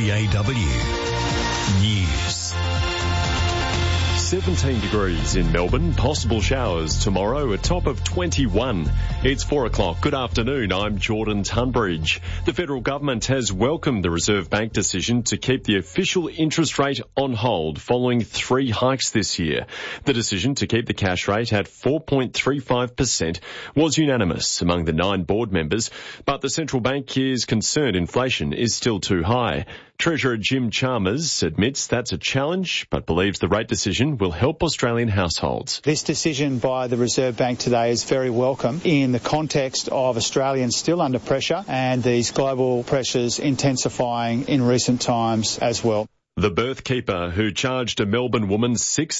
3AW News. 17 degrees in Melbourne, possible showers tomorrow, a top of 21. It's 4 o'clock. Good afternoon, I'm Jordan Tunbridge. The federal government has welcomed the Reserve Bank decision to keep the official interest rate on hold following 3 hikes this year. The decision to keep the cash rate at 4.35% was unanimous among the 9 board members, but the central bank is concerned inflation is still too high. Treasurer Jim Chalmers admits that's a challenge, but believes the rate decision will help Australian households. This decision by the Reserve Bank today is very welcome in the context of Australians still under pressure and these global pressures intensifying in recent times as well. The birth keeper who charged a Melbourne woman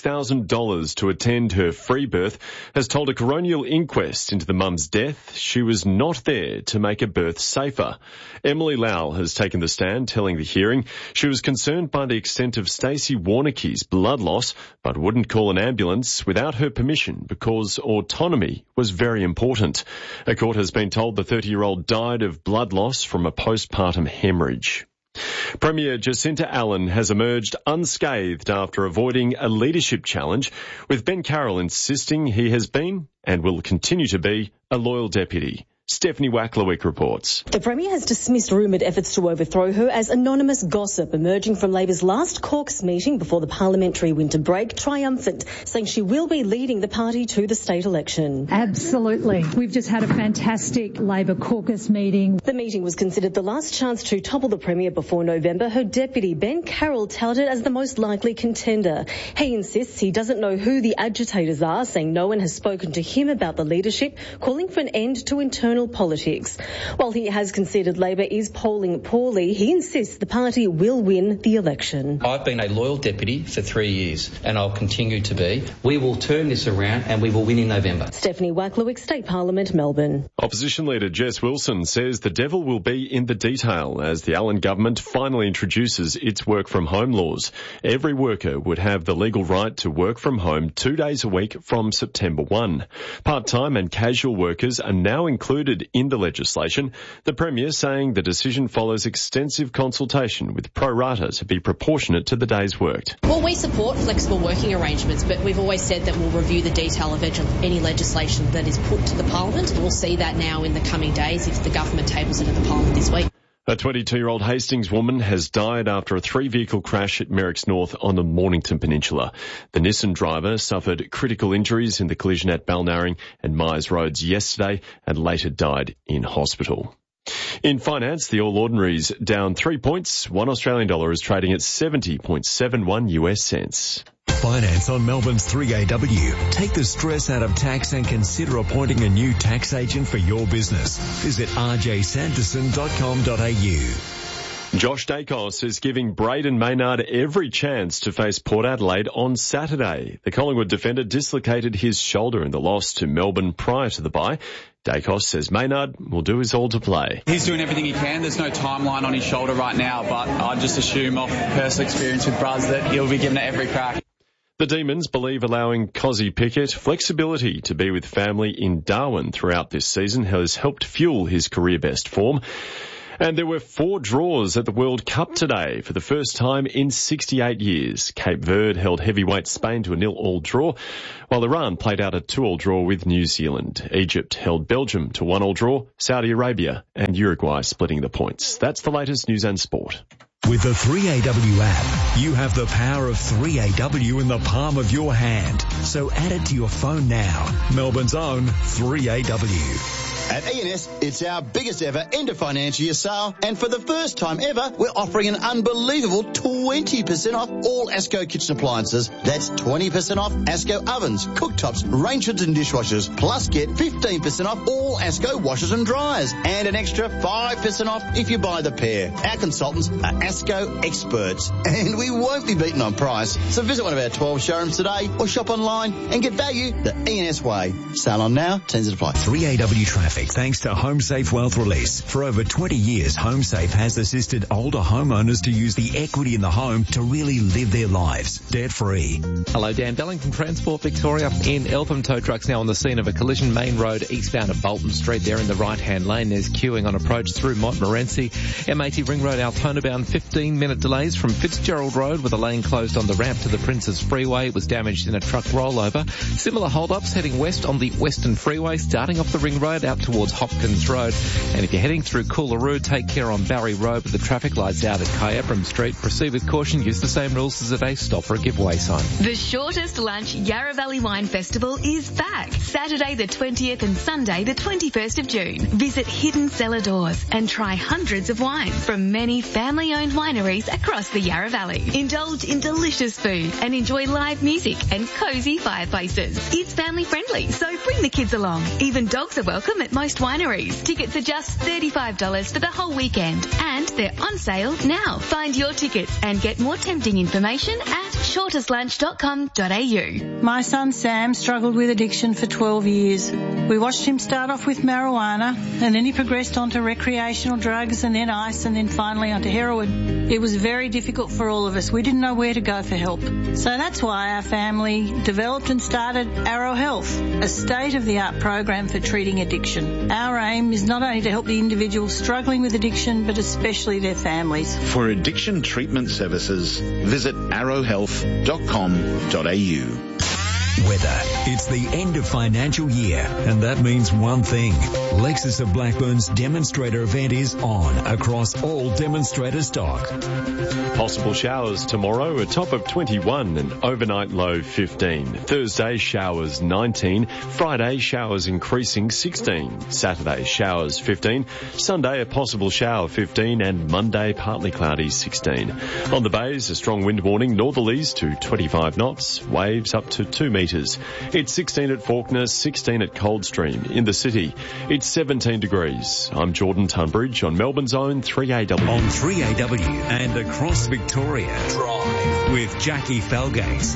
$6,000 to attend her free birth has told a coronial inquest into the mum's death she was not there to make a birth safer. Emily Lau has taken the stand, telling the hearing she was concerned by the extent of Stacey Warnicki's blood loss, but wouldn't call an ambulance without her permission because autonomy was very important. A court has been told the 30-year-old died of blood loss from a postpartum hemorrhage. Premier Jacinta Allen has emerged unscathed after avoiding a leadership challenge, with Ben Carroll insisting he has been and will continue to be a loyal deputy. Stephanie Wacklewick reports. The Premier has dismissed rumoured efforts to overthrow her as anonymous gossip emerging from Labor's last caucus meeting before the parliamentary winter break, triumphant, saying she will be leading the party to the state election. Absolutely. We've just had a fantastic Labor caucus meeting. The meeting was considered the last chance to topple the Premier before November. Her deputy, Ben Carroll, touted as the most likely contender. He insists he doesn't know who the agitators are, saying no one has spoken to him about the leadership, calling for an end to internal politics. While he has conceded Labor is polling poorly, he insists the party will win the election. I've been a loyal deputy for 3 years and I'll continue to be. We will turn this around and we will win in November. Stephanie Wacklewick, State Parliament, Melbourne. Opposition leader Jess Wilson says the devil will be in the detail as the Allen government finally introduces its work from home laws. Every worker would have the legal right to work from home 2 days a week from September 1. Part-time and casual workers are now included in the legislation, the Premier saying the decision follows extensive consultation with pro rata to be proportionate to the days worked. Well, we support flexible working arrangements, but we've always said that we'll review the detail of any legislation that is put to the Parliament. We'll see that now in the coming days if the government tables it at the Parliament this week. A 22-year-old Hastings woman has died after a 3-vehicle crash at Merricks North on the Mornington Peninsula. The Nissan driver suffered critical injuries in the collision at Balnarring and Myers Roads yesterday and later died in hospital. In finance, the All Ordinaries down 3 points. $1 Australian dollar is trading at 70.71 US cents. Finance on Melbourne's 3AW. Take the stress out of tax and consider appointing a new tax agent for your business. Visit rjsanderson.com.au. Josh Dacos is giving Braden Maynard every chance to face Port Adelaide on Saturday. The Collingwood defender dislocated his shoulder in the loss to Melbourne prior to the bye. Dacos says Maynard will do his all to play. He's doing everything he can. There's no timeline on his shoulder right now, but I just assume off personal experience with Braz that he'll be given it every crack. The Demons believe allowing Cozzy Pickett flexibility to be with family in Darwin throughout this season has helped fuel his career best form. And there were 4 draws at the World Cup today for the first time in 68 years. Cape Verde held heavyweight Spain to a 0-all draw, while Iran played out a 2-all draw with New Zealand. Egypt held Belgium to 1-all draw, Saudi Arabia and Uruguay splitting the points. That's the latest news and sport. With the 3AW app, you have the power of 3AW in the palm of your hand. So add it to your phone now. Melbourne's own 3AW. At E&S, it's our biggest ever end of financial year sale, and for the first time ever, we're offering an unbelievable 20% off all ASCO kitchen appliances. That's 20% off ASCO ovens, cooktops, range hoods and dishwashers, plus get 15% off all ASCO washers and dryers, and an extra 5% off if you buy the pair. Our consultants are ASCO experts, and we won't be beaten on price. So visit one of our 12 showrooms today or shop online and get value the E&S way. Sale on now, terms apply. 3AW Traffic. Thanks to HomeSafe Wealth Release. For over 20 years, HomeSafe has assisted older homeowners to use the equity in the home to really live their lives debt-free. Hello, Dan Belling from Transport Victoria. In Eltham, tow trucks now on the scene of a collision, Main Road eastbound at Bolton. Walton Street there in the right-hand lane. There's queuing on approach through Montmorency. M80 Ring Road Altona bound 15-minute delays from Fitzgerald Road with a lane closed on the ramp to the Princes Freeway. It was damaged in a truck rollover. Similar hold-ups heading west on the Western Freeway, starting off the Ring Road out towards Hopkins Road. And if you're heading through Coolaroo, take care on Barry Road with the traffic lights out at Kyabram Street. Proceed with caution. Use the same rules as at a stop or a giveaway sign. The shortest lunch Yarra Valley Wine Festival is back. Saturday the 20th and Sunday the 21st of June. Visit Hidden Cellar Doors and try hundreds of wines from many family-owned wineries across the Yarra Valley. Indulge in delicious food and enjoy live music and cosy fireplaces. It's family friendly, so bring the kids along. Even dogs are welcome at most wineries. Tickets are just $35 for the whole weekend and they're on sale now. Find your tickets and get more tempting information at shortestlunch.com.au. My son Sam struggled with addiction for 12 years. We watched him start off with marijuana and then he progressed onto recreational drugs and then ice and then finally onto heroin. It was very difficult for all of us. We didn't know where to go for help. So that's why our family developed and started Arrow Health, a state-of-the-art program for treating addiction. Our aim is not only to help the individuals struggling with addiction, but especially their families. For addiction treatment services, visit arrowhealth.com.au. Weather. It's the end of financial year, and that means one thing. Lexus of Blackburn's demonstrator event is on across all demonstrator stock. Possible showers tomorrow, a top of 21 and overnight low 15. Thursday, showers 19. Friday, showers increasing 16. Saturday, showers 15. Sunday, a possible shower 15. And Monday, partly cloudy 16. On the bays, a strong wind warning, northerlies to 25 knots, waves up to 2 metres. It's 16 at Fawkner, 16 at Coldstream. In the city, it's 17 degrees. I'm Jordan Tunbridge on Melbourne's own 3AW. On 3AW and across Victoria. Drive with Jackie Felgate.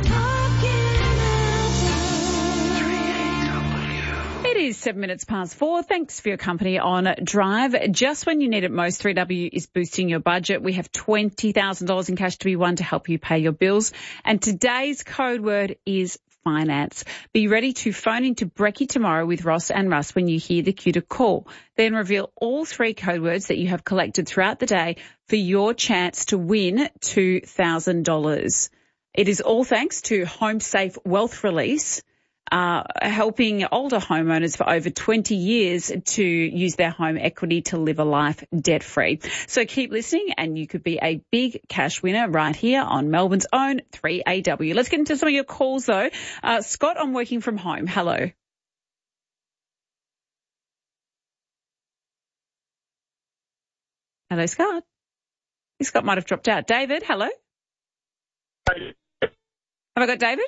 It is 7 minutes past 4. Thanks for your company on Drive. Just when you need it most, 3W is boosting your budget. We have $20,000 in cash to be won to help you pay your bills. And today's code word is finance. Be ready to phone into Brekkie tomorrow with Ross and Russ when you hear the cue to call. Then reveal all 3 code words that you have collected throughout the day for your chance to win $2,000. It is all thanks to HomeSafe Wealth Release, helping older homeowners for over 20 years to use their home equity to live a life debt-free. So keep listening and you could be a big cash winner right here on Melbourne's own 3AW. Let's get into some of your calls though. Scott, I'm working from home. Hello. Hello, Scott. Scott might have dropped out. David, hello. Have I got David?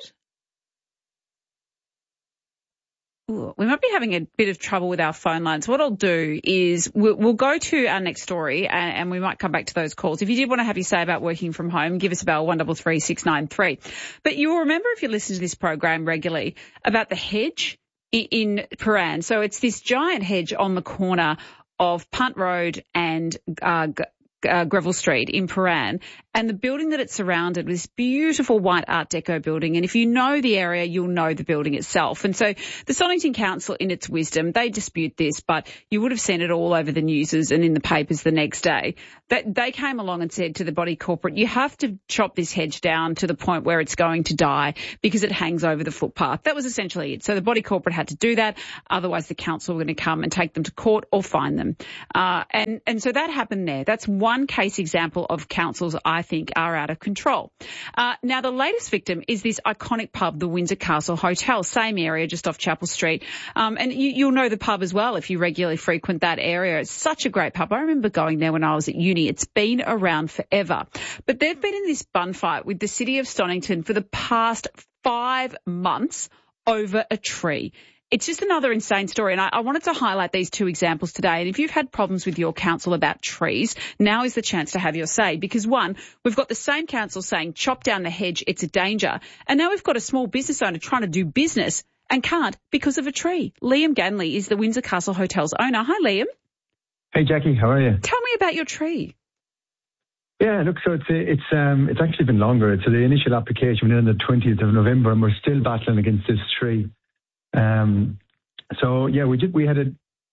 Ooh, we might be having a bit of trouble with our phone lines. What I'll do is we'll go to our next story and we might come back to those calls. If you did want to have your say about working from home, give us a bell, 133 693. But you'll remember if you listen to this program regularly about the hedge in Prahran. So it's this giant hedge on the corner of Punt Road and Greville Street in Prahran, and the building that it's surrounded with this beautiful white Art Deco building. And if you know the area, you'll know the building itself. And so the Stonington Council, in its wisdom, they dispute this, but you would have seen it all over the news and in the papers the next day. That they came along and said to the body corporate, you have to chop this hedge down to the point where it's going to die because it hangs over the footpath. That was essentially it. So the body corporate had to do that. Otherwise, the council were going to come and take them to court or fine them. And so that happened there. That's one case example of councils I think are out of control. Now, the latest victim is this iconic pub, the Windsor Castle Hotel, same area just off Chapel Street. And you'll know the pub as well if you regularly frequent that area. It's such a great pub. I remember going there when I was at uni. It's been around forever. But they've been in this bun fight with the city of Stonington for the past 5 months over a tree. It's just another insane story, and I wanted to highlight these 2 examples today. And if you've had problems with your council about trees, now is the chance to have your say. Because, one, we've got the same council saying, chop down the hedge, it's a danger. And now we've got a small business owner trying to do business and can't because of a tree. Liam Ganley is the Windsor Castle Hotel's owner. Hi, Liam. Hey, Jackie, how are you? Tell me about your tree. Yeah, look, so it's actually been longer. So the initial application went in on the 20th of November, and we're still battling against this tree. So yeah, we had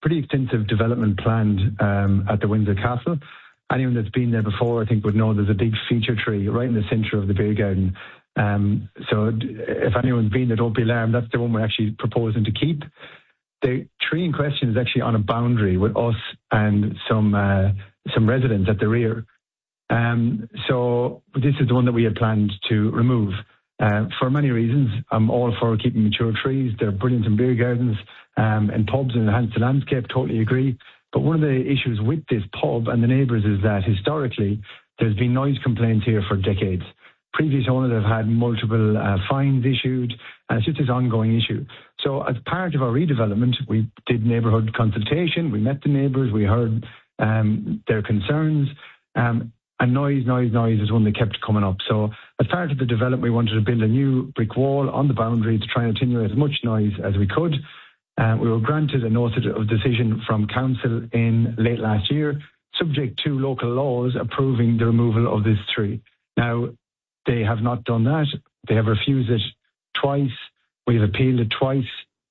pretty extensive development planned at the Windsor Castle. Anyone that's been there before, I think, would know there's a big feature tree right in the centre of the beer garden. So if anyone's been there, don't be alarmed. That's the one we're actually proposing to keep. The tree in question is actually on a boundary with us and some residents at the rear. So this is the one that we had planned to remove. For many reasons, I'm all for keeping mature trees. They're brilliant in beer gardens and pubs and enhance the landscape, totally agree. But one of the issues with this pub and the neighbours is that historically there's been noise complaints here for decades. Previous owners have had multiple fines issued, and it's just this ongoing issue. So as part of our redevelopment, we did neighbourhood consultation, we met the neighbours, we heard their concerns, and noise is one that kept coming up. So as part of the development, we wanted to build a new brick wall on the boundary to try and attenuate as much noise as we could. We were granted a notice of decision from council in late last year, subject to local laws approving the removal of this tree. Now, they have not done that. They have refused it twice. We've appealed it twice.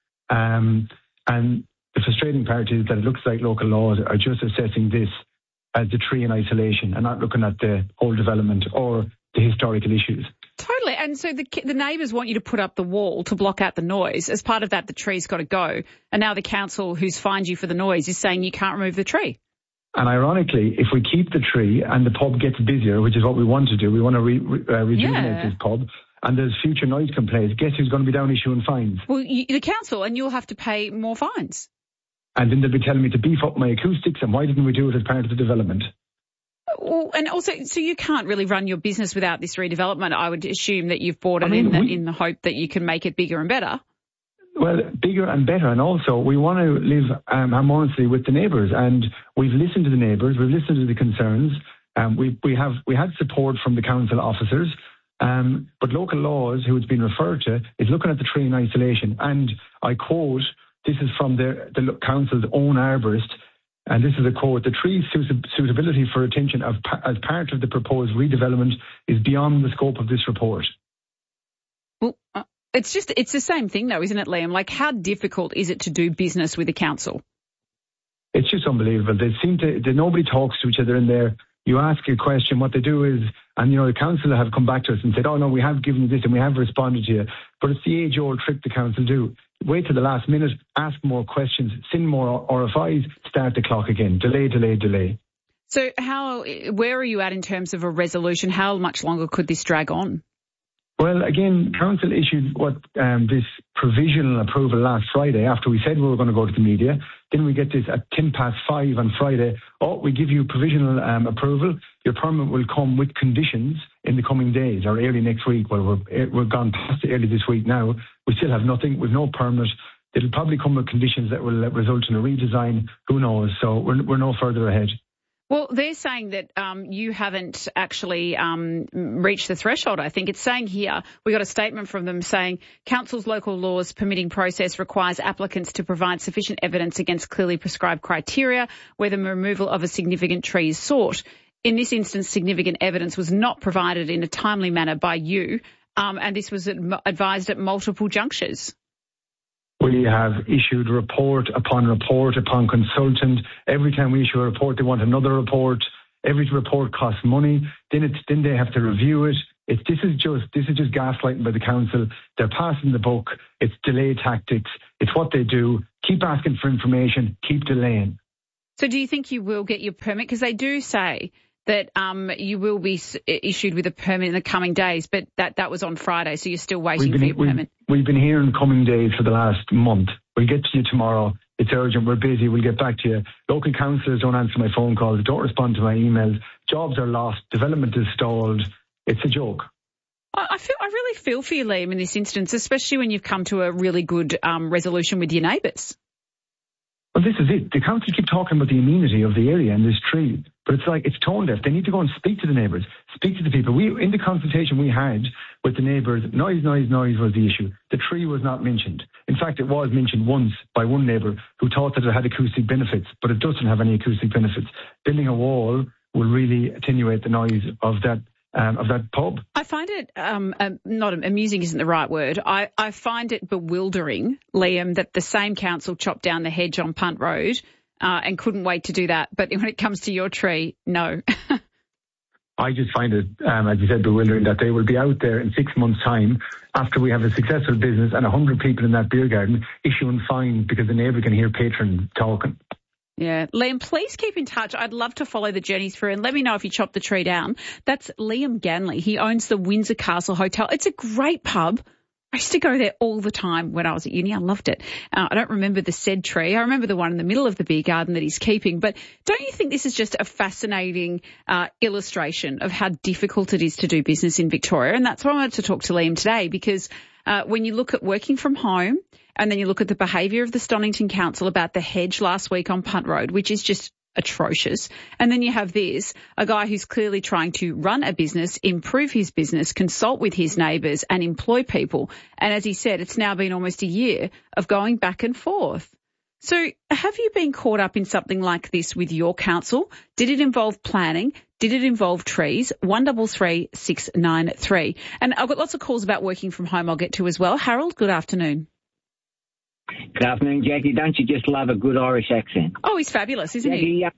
And the frustrating part is that it looks like local laws are just assessing this as the tree in isolation and not looking at the whole development or the historical issues. Totally. And so the neighbours want you to put up the wall to block out the noise. As part of that, the tree's got to go. And now the council, who's fined you for the noise, is saying you can't remove the tree. And ironically, if we keep the tree and the pub gets busier, which is what we want to do, we want to rejuvenate this pub, and there's future noise complaints, guess who's going to be down issuing fines? Well, the council, and you'll have to pay more fines. And then they'll be telling me to beef up my acoustics, and why didn't we do it as part of the development? Well, and also, so you can't really run your business without this redevelopment. I would assume that you've bought it in the hope that you can make it bigger and better. Well, bigger and better, and also we want to live harmoniously with the neighbours, and we've listened to the neighbours, we've listened to the concerns, we had support from the council officers, but local laws, who it's been referred to, is looking at the tree in isolation, and I quote, this is from the council's own arborist, and this is a quote: "The tree's suitability for attention as part of the proposed redevelopment is beyond the scope of this report." Well, it's the same thing though, isn't it, Liam? Like, how difficult is it to do business with the council? It's just unbelievable. Nobody talks to each other in there. You ask a question, what they do is, and the council have come back to us and said, oh no, we have given you this and we have responded to you. But it's the age-old trick the council do. Wait till the last minute, ask more questions, send more RFIs, start the clock again. Delay. So where are you at in terms of a resolution? How much longer could this drag on? Well, again, council issued this provisional approval last Friday after we said we were going to go to the media. Then we get this at 5:10 on Friday. Oh, we give you provisional approval. Your permit will come with conditions in the coming days or early next week. Well, we're gone past early this week now. We still have nothing. We've no permit. It'll probably come with conditions that will result in a redesign. Who knows? So we're no further ahead. Well, they're saying that you haven't actually reached the threshold, I think. It's saying here, we got a statement from them saying, council's local laws permitting process requires applicants to provide sufficient evidence against clearly prescribed criteria where the removal of a significant tree is sought. In this instance, significant evidence was not provided in a timely manner by you, and this was advised at multiple junctures. We have issued report upon consultant. Every time we issue a report, they want another report. Every report costs money. Then they have to review it. This is just gaslighting by the council. They're passing the buck. It's delay tactics. It's what they do. Keep asking for information. Keep delaying. So do you think you will get your permit? Because they do say that you will be issued with a permit in the coming days, but that was on Friday, so you're still waiting for your permit. We've been here in coming days for the last month. We'll get to you tomorrow. It's urgent. We're busy. We'll get back to you. Local councillors don't answer my phone calls, don't respond to my emails. Jobs are lost. Development is stalled. It's a joke. I really feel for you, Liam, in this instance, especially when you've come to a really good resolution with your neighbours. Well, this is it. The council keep talking about the amenity of the area and this tree, but it's tone deaf. They need to go and speak to the neighbours, speak to the people. In the consultation we had with the neighbours, noise was the issue. The tree was not mentioned. In fact, it was mentioned once by one neighbour who thought that it had acoustic benefits, but it doesn't have any acoustic benefits. Building a wall will really attenuate the noise of that of that pub. I find it not amusing isn't the right word. I find it bewildering, Liam, that the same council chopped down the hedge on Punt Road and couldn't wait to do that. But when it comes to your tree, no. I just find it, as you said, bewildering that they will be out there in 6 months' time after we have a successful business and 100 people in that beer garden issuing fines because the neighbour can hear patron talking. Yeah. Liam, please keep in touch. I'd love to follow the journey through and let me know if you chop the tree down. That's Liam Ganley. He owns the Windsor Castle Hotel. It's a great pub. I used to go there all the time when I was at uni. I loved it. I don't remember the said tree. I remember the one in the middle of the beer garden that he's keeping. But don't you think this is just a fascinating illustration of how difficult it is to do business in Victoria? And that's why I wanted to talk to Liam today, because when you look at working from home and then you look at the behaviour of the Stonnington Council about the hedge last week on Punt Road, which is just atrocious. And then you have this, a guy who's clearly trying to run a business, improve his business, consult with his neighbours and employ people. And as he said, it's now been almost a year of going back and forth. So have you been caught up in something like this with your council? Did it involve planning? Did it involve trees? 133 693. And I've got lots of calls about working from home I'll get to as well. Harold, good afternoon. Good afternoon, Jackie. Don't you just love a good Irish accent? Oh, he's fabulous, isn't Jackie, he? Yeah,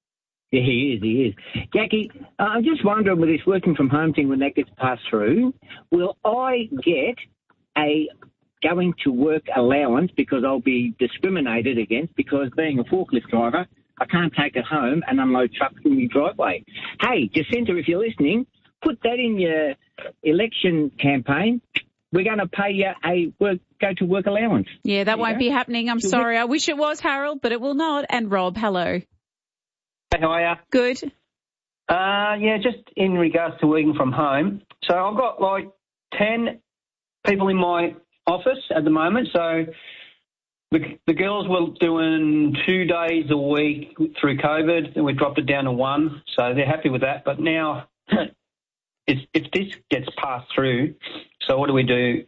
he is. Jackie, I'm just wondering with this working from home thing, when that gets passed through, will I get a going to work allowance because I'll be discriminated against because being a forklift driver, I can't take it home and unload trucks in my driveway? Hey, Jacinta, if you're listening, put that in your election campaign. We're going to pay you a go-to-work allowance. Yeah, that won't be happening. I'm sorry. I wish it was, Harold, but it will not. And Rob, hello. Hey, how are you? Good. Yeah, just in regards to working from home. So I've got like 10 people in my office at the moment. So the girls were doing 2 days a week through COVID, and we dropped it down to 1. So they're happy with that. But now if this gets passed through, so what do we do?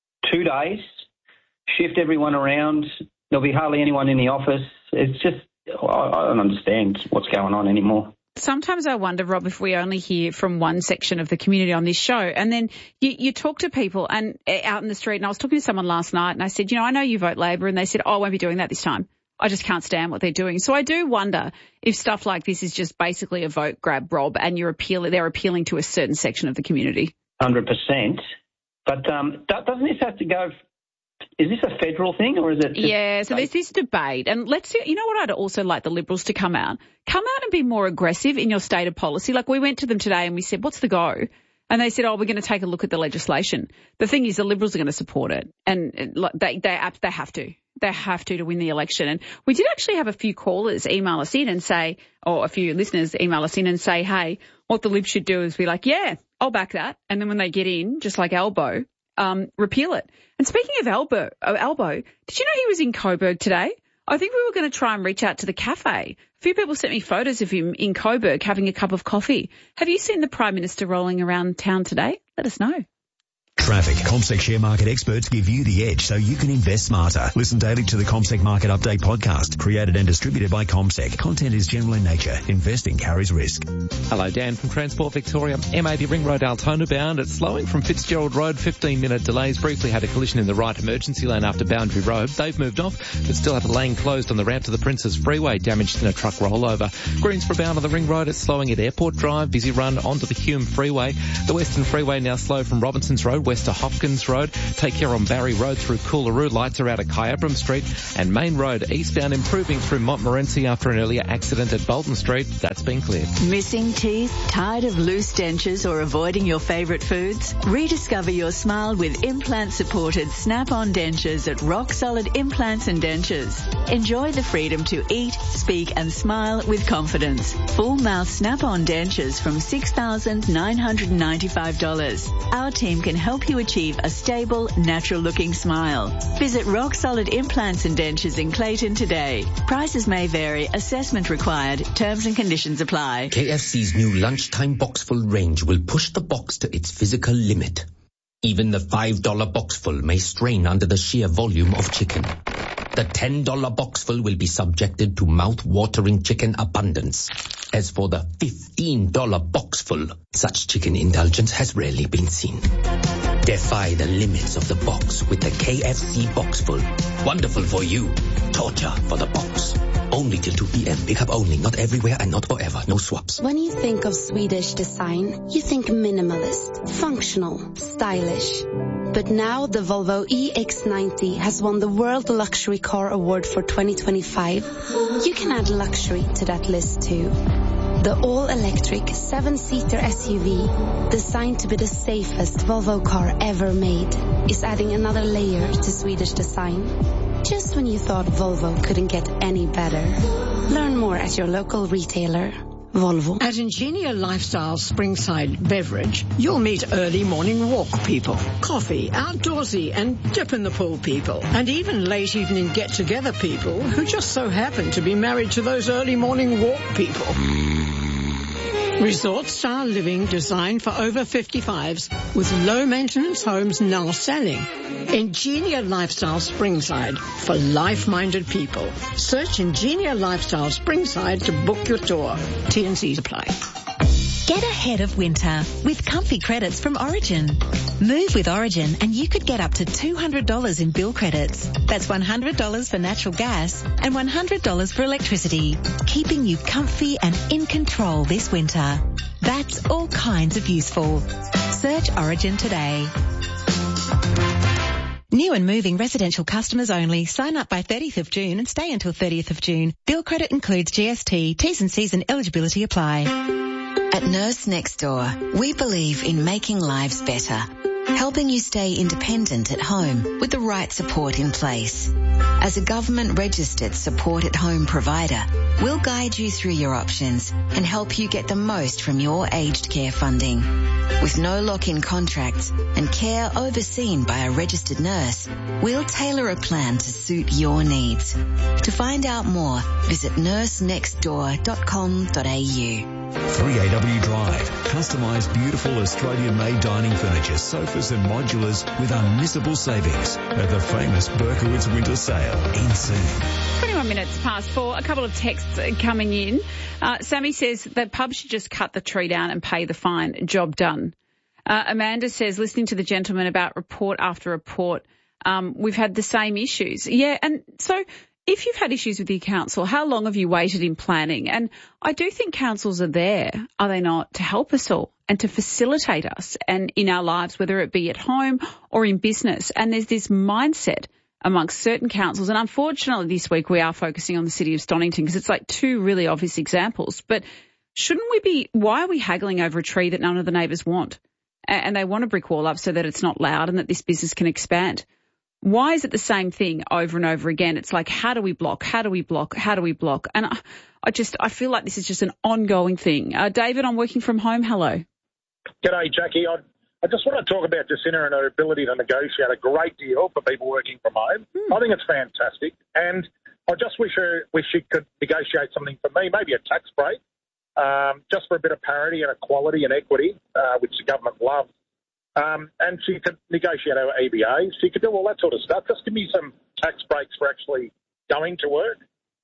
2 days, shift everyone around. There'll be hardly anyone in the office. It's just, I don't understand what's going on anymore. Sometimes I wonder, Rob, if we only hear from one section of the community on this show. And then you talk to people and out in the street, and I was talking to someone last night and I said, I know you vote Labor, and they said, I won't be doing that this time. I just can't stand what they're doing. So I do wonder if stuff like this is just basically a vote grab, Rob, and they're appealing to a certain section of the community. 100%. But doesn't this have to go? Is this a federal thing or is it? Yeah, so there's this debate. And let's see, you know what I'd also like the Liberals to come out and be more aggressive in your stated policy. Like we went to them today and we said, what's the go? And they said, we're going to take a look at the legislation. The thing is the Liberals are going to support it. And they have to. They have to win the election. And we did actually have a few callers email us in and say, or a few listeners email us in and say, hey, what the Libs should do is be like, yeah, I'll back that. And then when they get in, just like Albo, repeal it. And speaking of Albo, did you know he was in Coburg today? I think we were going to try and reach out to the cafe. A few people sent me photos of him in Coburg having a cup of coffee. Have you seen the Prime Minister rolling around town today? Let us know. Traffic. CommSec share market experts give you the edge so you can invest smarter. Listen daily to the CommSec Market Update podcast, created and distributed by CommSec. Content is general in nature. Investing carries risk. Hello, Dan from Transport Victoria. M80 Ring Road Altona bound. It's slowing from Fitzgerald Road. 15-minute delays. Briefly had a collision in the right emergency lane after Boundary Road. They've moved off, but still have a lane closed on the ramp to the Princes Freeway, damaged in a truck rollover. Greensboro bound on the Ring Road. It's slowing at Airport Drive. Busy run onto the Hume Freeway. The Western Freeway now slow from Robinsons Road west to Hopkins Road. Take care on Barry Road through Coolaroo. Lights are out at Kyabram Street. And Main Road eastbound improving through Montmorency after an earlier accident at Bolton Street. That's been cleared. Missing teeth? Tired of loose dentures or avoiding your favourite foods? Rediscover your smile with implant-supported Snap-on dentures at Rock Solid Implants and Dentures. Enjoy the freedom to eat, speak and smile with confidence. Full mouth Snap-on dentures from $6,995. Our team can help you achieve a stable, natural-looking smile. Visit Rock Solid Implants and Dentures in Clayton today. Prices may vary. Assessment required. Terms and conditions apply. KFC's new lunchtime boxful range will push the box to its physical limit. Even the $5 boxful may strain under the sheer volume of chicken. The $10 boxful will be subjected to mouth-watering chicken abundance. As for the $15 boxful, Boxful. Such chicken indulgence has rarely been seen. Defy the limits of the box with the KFC Boxful. Wonderful for you. Torture for the box. Only till 2 p.m. Pick up only. Not everywhere and not forever. No swaps. When you think of Swedish design, you think minimalist, functional, stylish. But now the Volvo EX90 has won the World Luxury Car Award for 2025. You can add luxury to that list too. The all-electric 7-seater SUV, designed to be the safest Volvo car ever made, is adding another layer to Swedish design. Just when you thought Volvo couldn't get any better. Learn more at your local retailer. Volvo. At Ingenia Lifestyle Springside Beverage, you'll meet early morning walk people, coffee, outdoorsy and dip in the pool people, and even late evening get-together people who just so happen to be married to those early morning walk people. Resort-style living designed for over 55s with low-maintenance homes now selling. Ingenia Lifestyle Springside for life-minded people. Search Ingenia Lifestyle Springside to book your tour. T&Cs apply. Get ahead of winter with comfy credits from Origin. Move with Origin and you could get up to $200 in bill credits. That's $100 for natural gas and $100 for electricity, keeping you comfy and in control this winter. That's all kinds of useful. Search Origin today. New and moving residential customers only. Sign up by 30th of June and stay until 30th of June. Bill credit includes GST. T's and C's and eligibility apply. At Nurse Next Door, we believe in making lives better, helping you stay independent at home with the right support in place. As a government-registered support-at-home provider, we'll guide you through your options and help you get the most from your aged care funding. With no lock-in contracts and care overseen by a registered nurse, we'll tailor a plan to suit your needs. To find out more, visit nursenextdoor.com.au. 3AW Drive. Customised, beautiful Australian-made dining furniture, sofas and modulars with unmissable savings at the famous Berkowitz Winter Sale in soon. 21 minutes past 4. A couple of texts coming in. Sammy says the pub should just cut the tree down and pay the fine. Job done. Amanda says, listening to the gentleman about report after report, we've had the same issues. Yeah, and so if you've had issues with your council, how long have you waited in planning? And I do think councils are there, are they not, to help us all and to facilitate us and in our lives, whether it be at home or in business. And there's this mindset amongst certain councils. And unfortunately, this week we are focusing on the city of Stonnington because it's like two really obvious examples. But shouldn't we be, why are we haggling over a tree that none of the neighbours want? And they want a brick wall up so that it's not loud and that this business can expand. Why is it the same thing over and over again? It's like, how do we block? How do we block? How do we block? And I feel like this is just an ongoing thing. David, I'm working from home. Hello. G'day, Jackie. I just want to talk about Jacinta and her ability to negotiate a great deal for people working from home. I think it's fantastic. And I just wish she could negotiate something for me, maybe a tax break, just for a bit of parity and equality and equity, which the government loves. And she could negotiate our EBA. She could do all that sort of stuff. Just give me some tax breaks for actually going to work.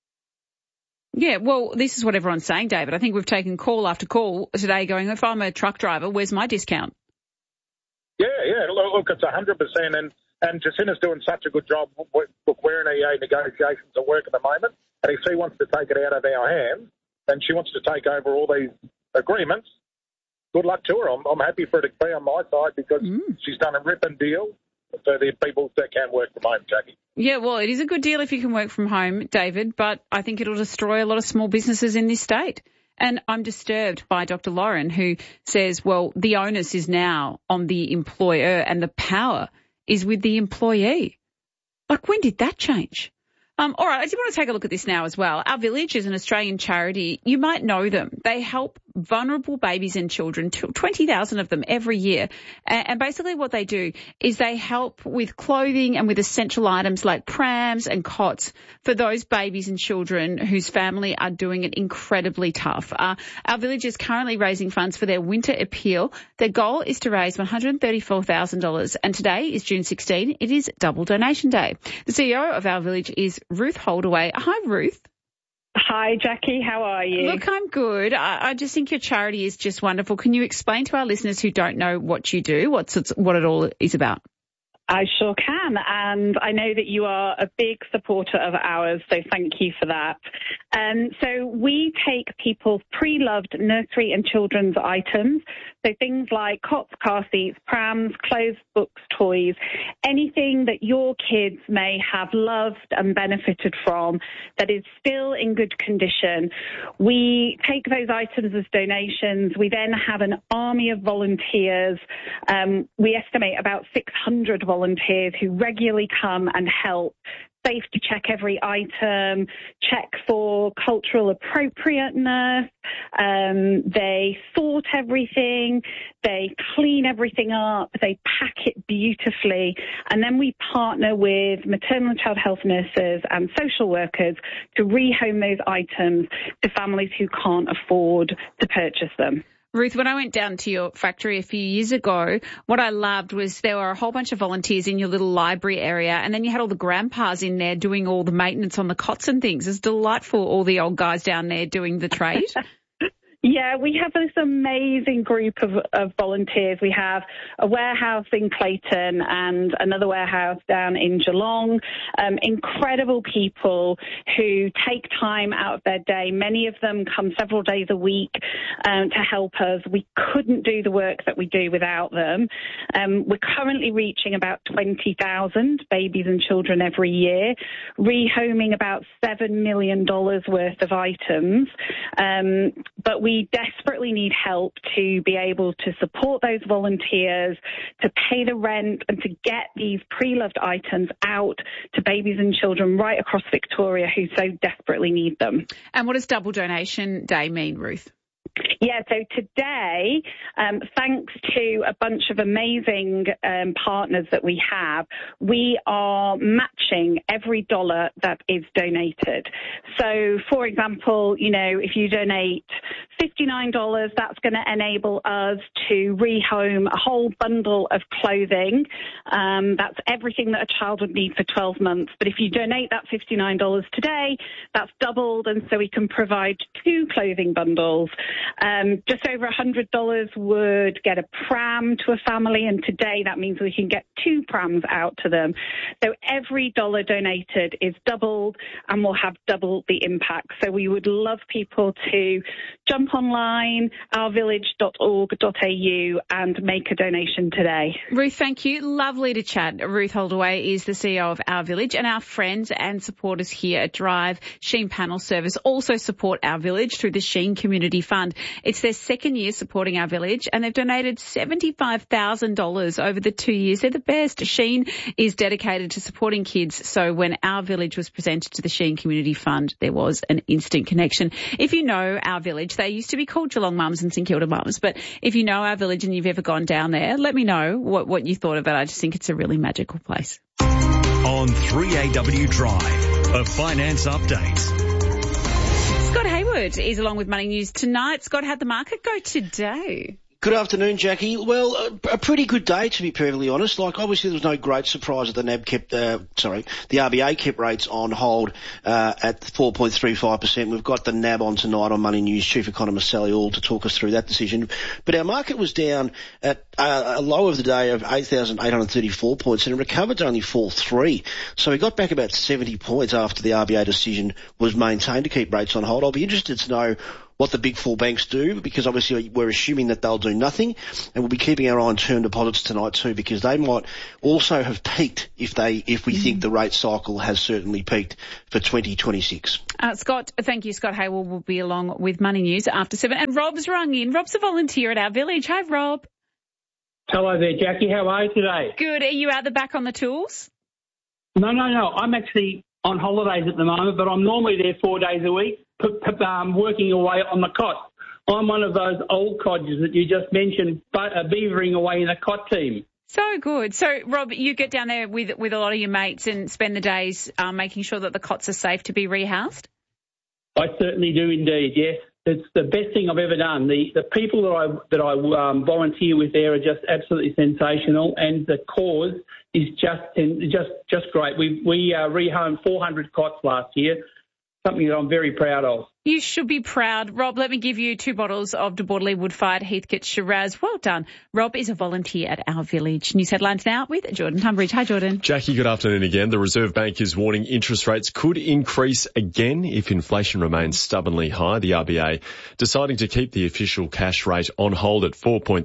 Yeah, well, this is what everyone's saying, David. I think we've taken call after call today going, if I'm a truck driver, where's my discount? Yeah. Look, it's 100%. And Jacinta's doing such a good job. Look, we're in EA negotiations at work at the moment. And if she wants to take it out of our hands and she wants to take over all these agreements, good luck to her. I'm happy for her to be on my side because she's done a ripping deal for the people that can work from home, Jackie. Yeah, well, it is a good deal if you can work from home, David, but I think it'll destroy a lot of small businesses in this state. And I'm disturbed by Dr. Lauren, who says, well, the onus is now on the employer and the power is with the employee. Like, when did that change? All right, I do want to take a look at this now as well. Our Village is an Australian charity. You might know them. They help vulnerable babies and children, 20,000 of them every year. And basically what they do is they help with clothing and with essential items like prams and cots for those babies and children whose family are doing it incredibly tough. Our Village is currently raising funds for their winter appeal. Their goal is to raise $134,000. And today is June 16. It is double donation day. The CEO of Our Village is Ruth Holdaway. Hi, Ruth. Hi, Jackie. How are you? Look, I'm good. I just think your charity is just wonderful. Can you explain to our listeners who don't know what you do, what it all is about? I sure can, and I know that you are a big supporter of ours, so thank you for that. So we take people's pre-loved nursery and children's items, so things like cots, car seats, prams, clothes, books, toys, anything that your kids may have loved and benefited from that is still in good condition. We take those items as donations. We then have an army of volunteers. We estimate about 600 volunteers who regularly come and help safety check every item, check for cultural appropriateness. They sort everything, they clean everything up, they pack it beautifully, and then we partner with maternal and child health nurses and social workers to rehome those items to families who can't afford to purchase them. Ruth, when I went down to your factory a few years ago, what I loved was there were a whole bunch of volunteers in your little library area, and then you had all the grandpas in there doing all the maintenance on the cots and things. It's delightful, all the old guys down there doing the trade. Yeah, we have this amazing group of volunteers. We have a warehouse in Clayton and another warehouse down in Geelong. Incredible people who take time out of their day. Many of them come several days a week to help us. We couldn't do the work that we do without them. We're currently reaching about 20,000 babies and children every year, rehoming about $7 million worth of items. But we desperately need help to be able to support those volunteers, to pay the rent and to get these pre-loved items out to babies and children right across Victoria who so desperately need them. And what does Double Donation Day mean, Ruth? Yeah, so today, thanks to a bunch of amazing partners that we have, we are matching every dollar that is donated. So, for example, if you donate $59, that's going to enable us to rehome a whole bundle of clothing. That's everything that a child would need for 12 months. But if you donate that $59 today, that's doubled, and so we can provide 2 clothing bundles. Just over $100 would get a pram to a family, and today that means we can get 2 prams out to them. So every dollar donated is doubled and will have double the impact. So we would love people to jump online, ourvillage.org.au, and make a donation today. Ruth, thank you. Lovely to chat. Ruth Holdaway is the CEO of Our Village, and our friends and supporters here at Drive Sheen Panel Service also support Our Village through the Sheen Community Fund. It's their second year supporting Our Village, and they've donated $75,000 over the 2 years. They're the best. Sheen is dedicated to supporting kids, so when Our Village was presented to the Sheen Community Fund, there was an instant connection. If you know Our Village, they used to be called Geelong Mums and St Kilda Mums, but if you know Our Village and you've ever gone down there, let me know what you thought of it. I just think it's a really magical place. On 3AW Drive, a finance update. Scott Hayward is along with Money News tonight. Scott, how'd the market go today? Good afternoon, Jackie. Well, a pretty good day, to be perfectly honest. Obviously, there was no great surprise that the RBA kept rates on hold at 4.35%. We've got the NAB on tonight on Money News, Chief Economist Sally All to talk us through that decision. But our market was down at a low of the day of 8,834 points, and it recovered to only 4.3. So we got back about 70 points after the RBA decision was maintained to keep rates on hold. I'll be interested to know what the big 4 banks do, because obviously we're assuming that they'll do nothing, and we'll be keeping our eye on term deposits tonight too, because they might also have peaked if we think the rate cycle has certainly peaked for 2026. Scott, thank you. Scott Hayward will be along with Money News after 7. And Rob's rung in. Rob's a volunteer at Our Village. Hi, Rob. Hello there, Jackie. How are you today? Good. Are you out the back on the tools? No. I'm actually on holidays at the moment, but I'm normally there 4 days a week, working away on the cot. I'm one of those old codgers that you just mentioned, beavering away in a cot team. So good. So, Rob, you get down there with a lot of your mates and spend the days making sure that the cots are safe to be rehoused? I certainly do indeed, yes. It's the best thing I've ever done. The people that I volunteer with there are just absolutely sensational, and the cause is just great. We rehomed 400 cots last year. something that I'm very proud of. You should be proud. Rob, let me give you 2 bottles of De Bordelais Wood-Fired Heathcote Shiraz. Well done. Rob is a volunteer at Our Village. News headlines now with Jordan Tunbridge. Hi, Jordan. Jackie, good afternoon again. The Reserve Bank is warning interest rates could increase again if inflation remains stubbornly high. The RBA deciding to keep the official cash rate on hold at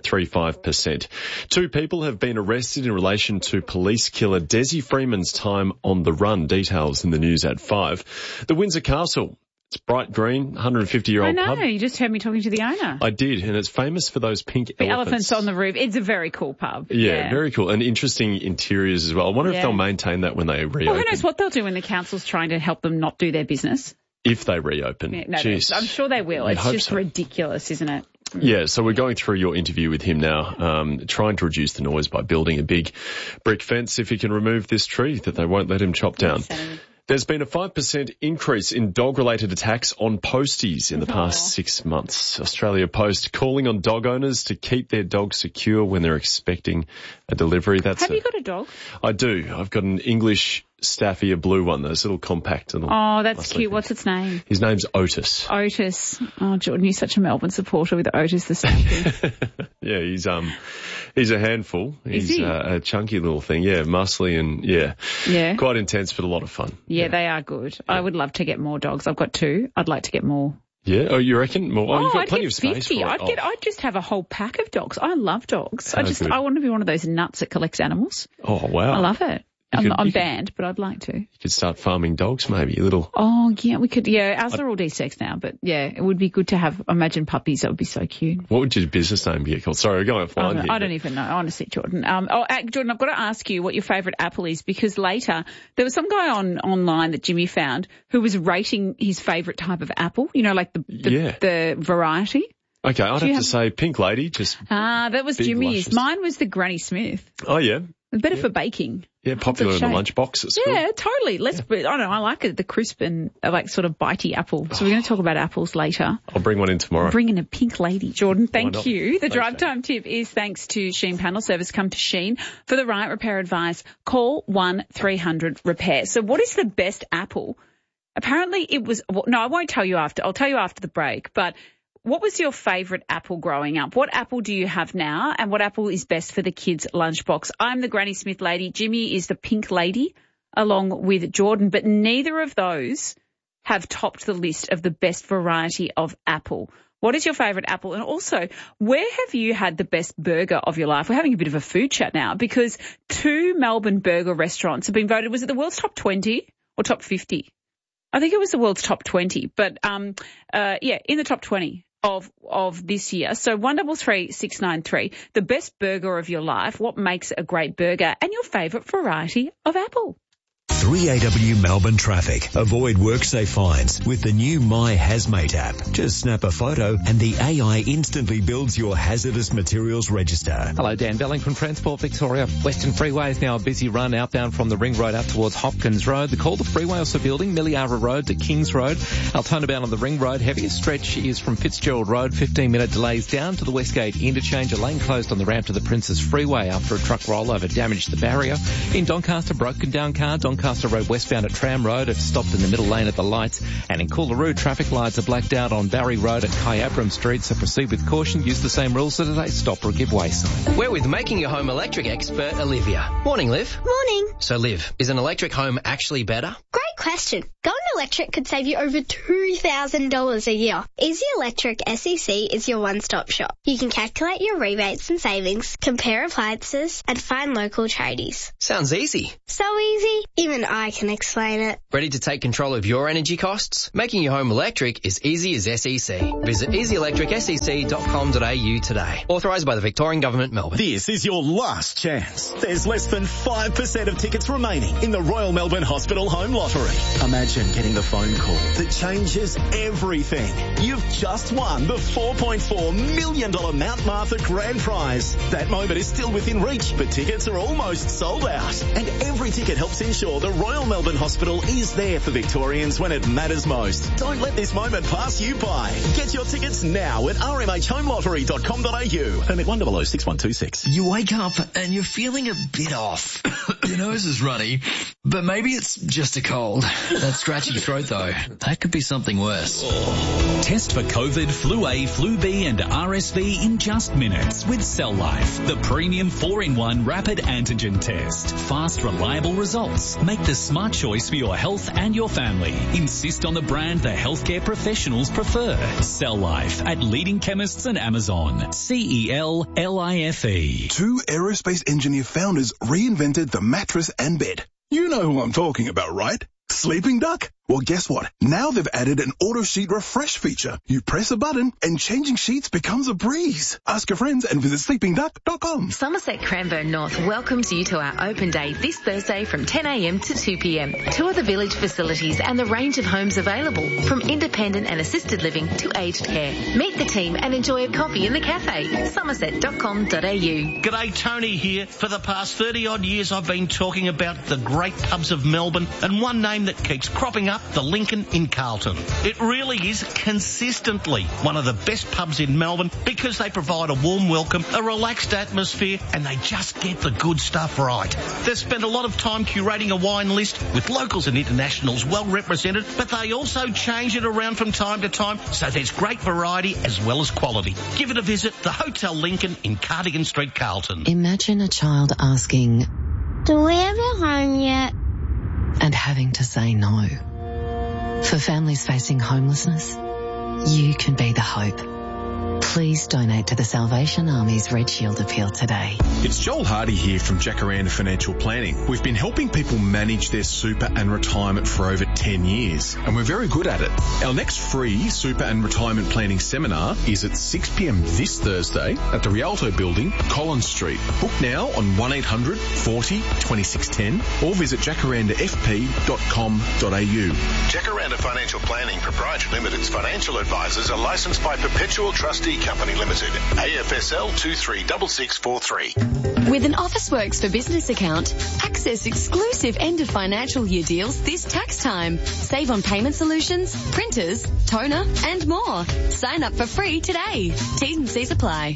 4.35%. 2 people have been arrested in relation to police killer Desi Freeman's time on the run. Details in the news at 5. The Windsor Castle. It's bright green, 150-year-old pub. I know, you just heard me talking to the owner. I did, and it's famous for those pink elephants on the roof. It's a very cool pub. Yeah, very cool. And interesting interiors as well. I wonder if they'll maintain that when they reopen. Well, who knows what they'll do when the council's trying to help them not do their business. If they reopen. Yeah, no, I'm sure they will. It's just ridiculous, isn't it? Yeah, so we're going through your interview with him now, trying to reduce the noise by building a big brick fence if he can remove this tree that they won't let him chop down. There's been a 5% increase in dog-related attacks on posties in the past 6 months. Australia Post calling on dog owners to keep their dogs secure when they're expecting a delivery. Have you got a dog? I do. I've got an English Staffy, a blue one, those little compact. Oh, that's cute. What's its name? His name's Otis. Otis. Oh, Jordan, you're such a Melbourne supporter with Otis the Staffy. Yeah, he's a handful. He's a chunky little thing. Yeah, muscly and yeah. Quite intense, but a lot of fun. Yeah, they are good. Yeah. I would love to get more dogs. I've got 2. I'd like to get more. Yeah. Oh, you reckon more? Oh, you've got plenty of space 50. for it. I'd just have a whole pack of dogs. I love dogs. I want to be one of those nuts that collects animals. Oh, wow. I love it. I'm banned, but I'd like to. You could start farming dogs, maybe, a little. Oh, yeah, we could. Yeah, ours are all de-sexed now, but yeah, it would be good to have, imagine puppies. That would be so cute. What would your business name be called? Sorry, we're going offline here. I don't even know, honestly, Jordan. Jordan, I've got to ask you what your favourite apple is, because later there was some guy online that Jimmy found who was rating his favourite type of apple, you know, like the variety. Okay, I'd have to say Pink Lady, just that was Jimmy's. Luscious. Mine was the Granny Smith. Oh, yeah. Better for baking. Yeah, popular in the lunchbox at school. Yeah, totally. I don't know, I like it, the crisp and like sort of bitey apple. So we're going to talk about apples later. I'll bring one in tomorrow. Bring in a Pink Lady. Jordan, thank you. The drive time tip is thanks to Sheen Panel Service. Come to Sheen for the right repair advice. Call 1-300-REPAIR. So what is the best apple? Apparently it was, no, I won't tell you after. I'll tell you after the break, but what was your favourite apple growing up? What apple do you have now? And what apple is best for the kids' lunchbox? I'm the Granny Smith lady. Jimmy is the Pink Lady, along with Jordan. But neither of those have topped the list of the best variety of apple. What is your favourite apple? And also, where have you had the best burger of your life? We're having a bit of a food chat now because 2 Melbourne burger restaurants have been voted. Was it the world's top 20 or top 50? I think it was the world's top 20. But, in the top 20. Of this year. So 133 693, the best burger of your life, what makes a great burger, and your favourite variety of apple. 3AW Melbourne traffic. Avoid WorkSafe fines with the new My Hazmate app. Just snap a photo and the AI instantly builds your hazardous materials register. Hello, Dan Belling from Transport Victoria. Western Freeway is now a busy run outbound from the Ring Road out towards Hopkins Road. The Calder Freeway also building Milliara Road to Kings Road. Altona bound on the Ring Road. Heaviest stretch is from Fitzgerald Road. 15-minute delays down to the Westgate interchange. A lane closed on the ramp to the Princes Freeway after a truck rollover damaged the barrier. In Doncaster, broken down car. Doncaster Road westbound at Tram Road have stopped in the middle lane at the lights. And in Coolaroo, traffic lights are blacked out on Barry Road at Kyabram Street, so proceed with caution. Use the same rules as a stop or give way sign. We're with Making Your Home Electric expert Olivia. Morning, Liv. Morning. So, Liv, is an electric home actually better? Great question. Going electric could save you over $2,000 a year. Easy Electric SEC is your one-stop shop. You can calculate your rebates and savings, compare appliances, and find local tradies. Sounds easy. So easy, even I can explain it. Ready to take control of your energy costs? Making your home electric is easy as SEC. Visit easyelectricsec.com.au today. Authorised by the Victorian Government, Melbourne. This is your last chance. There's less than 5% of tickets remaining in the Royal Melbourne Hospital Home Lottery. Imagine getting the phone call that changes everything. You've just won the $4.4 million Mount Martha Grand Prize. That moment is still within reach, but tickets are almost sold out. And every ticket helps ensure the Royal Melbourne Hospital is there for Victorians when it matters most. Don't let this moment pass you by. Get your tickets now at rmhhomelottery.com.au. Permit 1006126. You wake up and you're feeling a bit off. Your nose is runny, but maybe it's just a cold. cold. That scratchy throat, though, that could be something worse. Test for COVID, Flu A, Flu B and RSV in just minutes with Cell Life, the premium 4-in-1 rapid antigen test. Fast, reliable results. Make the smart choice for your health and your family. Insist on the brand the healthcare professionals prefer. Cell Life at leading chemists and Amazon. CELLIFE. Two aerospace engineer founders reinvented the mattress and bed. You know who I'm talking about, right? Sleeping Duck? Well, guess what? Now they've added an auto sheet refresh feature. You press a button and changing sheets becomes a breeze. Ask your friends and visit sleepingduck.com. Somerset Cranbourne North welcomes you to our open day this Thursday from 10 a.m. to 2 p.m. Tour the village facilities and the range of homes available, from independent and assisted living to aged care. Meet the team and enjoy a coffee in the cafe. somerset.com.au. G'day, Tony here. For the past 30-odd years, I've been talking about the great pubs of Melbourne, and one name that keeps cropping up, the Lincoln in Carlton. It really is consistently one of the best pubs in Melbourne because they provide a warm welcome, a relaxed atmosphere, and they just get the good stuff right. They've spent a lot of time curating a wine list with locals and internationals well represented, but they also change it around from time to time, so there's great variety as well as quality. Give it a visit, the Hotel Lincoln in Cardigan Street, Carlton. Imagine a child asking, "Do we have a home yet?" and having to say no. For families facing homelessness, you can be the hope. Please donate to the Salvation Army's Red Shield appeal today. It's Joel Hardy here from Jacaranda Financial Planning. We've been helping people manage their super and retirement for over 10 years, and we're very good at it. Our next free super and retirement planning seminar is at 6 p.m. this Thursday at the Rialto Building, Collins Street. Book now on 1800 40 2610 or visit jacarandafp.com.au. Jacaranda Financial Planning Proprietary Limited's financial advisors are licensed by Perpetual Trustee Company Limited, AFSL 236643. With an Officeworks for Business account, access exclusive end of financial year deals this tax time. Save on payment solutions, printers, toner, and more. Sign up for free today. T's and C's apply.